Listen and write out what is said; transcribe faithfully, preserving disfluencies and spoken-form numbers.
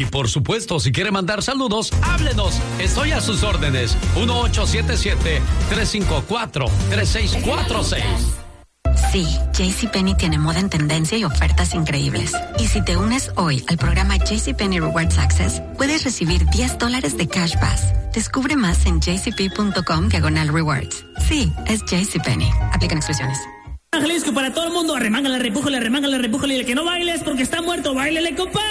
Y por supuesto, si quiere mandar saludos, háblenos. Estoy a sus órdenes. uno ocho siete siete, tres cinco cuatro, tres seis cuatro seis. Sí, JCPenney tiene moda en tendencia y ofertas increíbles. Y si te unes hoy al programa JCPenney Rewards Access, puedes recibir diez dólares de Cash Pass. Descubre más en jcp.com diagonal rewards. Sí, es JCPenney. Aplican exclusiones. Jalisco, para todo el mundo, arremángale, repújale, arremángale, repújale, y el que no baile es porque está muerto, báilele, compa.